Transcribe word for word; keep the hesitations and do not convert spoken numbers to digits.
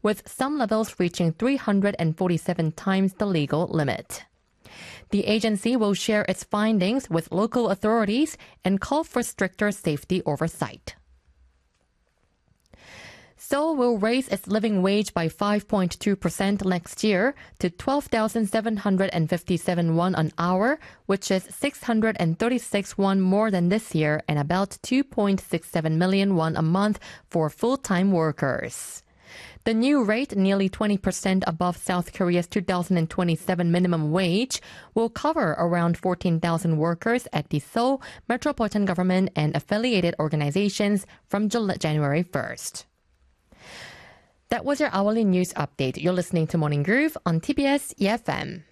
with some levels reaching three hundred forty-seven times the legal limit. The agency will share its findings with local authorities and call for stricter safety oversight. Seoul will raise its living wage by five point two percent next year to twelve thousand seven hundred fifty-seven won an hour, which is six hundred thirty-six won more than this year and about two point six seven million won a month for full-time workers. The new rate, nearly twenty percent above South Korea's two thousand twenty-seven minimum wage, will cover around fourteen thousand workers at the Seoul Metropolitan Government and affiliated organizations from January first. That was your hourly news update. You're listening to Morning Groove on T B S E F M.